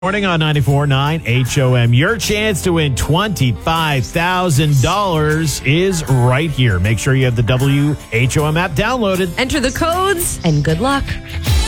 Morning on 94.9 HOM. Your chance to win $25,000 is right here. Make sure you have the WHOM app downloaded. Enter the codes and good luck.